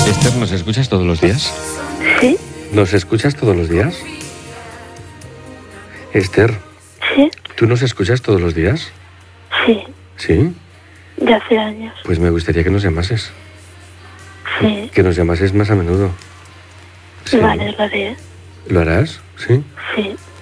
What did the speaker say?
Esther, ¿nos escuchas todos los días? Sí. ¿Nos escuchas todos los días? Esther. Sí. ¿Tú nos escuchas todos los días? Sí. ¿Sí? De hace años. Pues me gustaría que nos llamases. Sí. Que nos llamases más a menudo. Sí. Vale, lo haré. ¿Lo harás? ¿Sí? Sí.